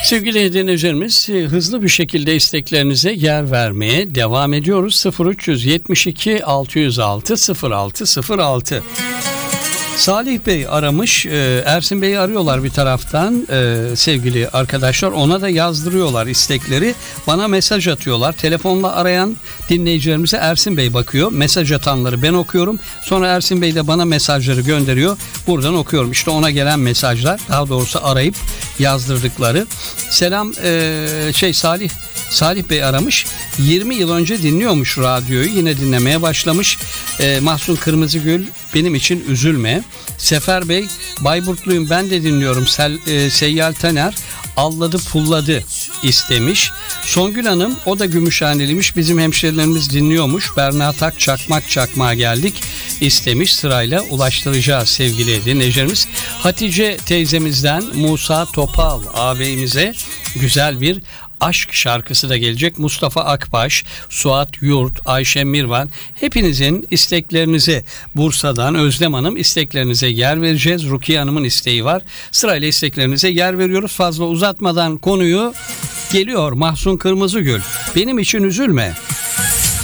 Sevgili dinleyicilerimiz, hızlı bir şekilde isteklerinize yer vermeye devam ediyoruz. 0372 606 0606. Salih Bey aramış. Ersin Bey'i arıyorlar bir taraftan sevgili arkadaşlar. Ona da yazdırıyorlar istekleri. Bana mesaj atıyorlar. Telefonla arayan dinleyicilerimize Ersin Bey bakıyor. Mesaj atanları ben okuyorum. Sonra Ersin Bey de bana mesajları gönderiyor. Buradan okuyorum. İşte ona gelen mesajlar. Daha doğrusu arayıp yazdırdıkları. Selam Salih Bey aramış. 20 yıl önce dinliyormuş radyoyu. Yine dinlemeye başlamış. Mahsun Kırmızıgül, benim için üzülme. Sefer Bey, Bayburtluyum, ben de dinliyorum. Seyyal Taner, Alladı Pulladı istemiş. Songül Hanım, o da Gümüşhaneliymiş. Bizim hemşerilerimiz dinliyormuş. Berna Tak, Çakmağa geldik istemiş. Sırayla ulaştıracağız sevgili dinleyicilerimiz. Hatice teyzemizden Musa Topal ağabeyimize güzel bir aşk şarkısı da gelecek. Mustafa Akbaş, Suat Yurt, Ayşe Mirvan, hepinizin isteklerinize, Bursa'dan Özlem Hanım, isteklerinize yer vereceğiz. Rukiye Hanım'ın isteği var. Sırayla isteklerinize yer veriyoruz. Fazla uzatmadan konuyu geliyor. Mahsun Kırmızıgül, benim için üzülme.